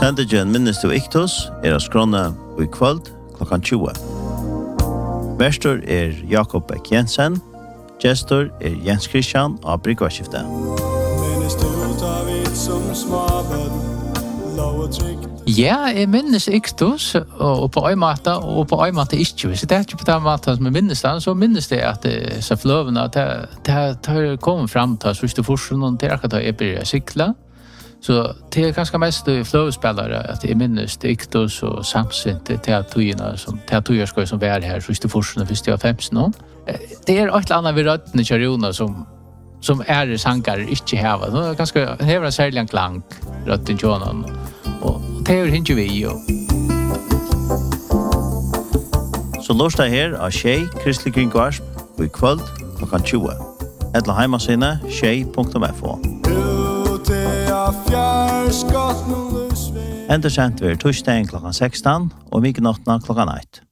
Sendingen Minnes du Iktus av skrona i kvöld klokkan 20. Verstor Jakob Beck Jensen, gestor Jens Christian av Bryggvarskiftet. Ja, jeg minnes Iktus, og på øymåte, og på øymåte ikke. Så det er ikke på den måten som jeg minnes den, så minnes det at så fløvene, det kommer frem til oss, hvis du får noen til akkurat jeg blir sykla. Så det er ganske mest fløvespillere at jeg minnes Iktus og samsint til togene som vi er her, hvis du får noen, hvis du har 15 år. Det er et eller annet ved røttene kjærjoner som sanger ikke heva. Det er ganske, hever en særlig klang, røttene kjærjoner. Og det er ikke vi jo. Så lås det her av Tjej Kristelig Kringvarsp og i kvöld klokkan 20. Etla heimasine tjej.fo. Endersendt ved torsdagen klokkan 16 og mykenottene klokkan 1.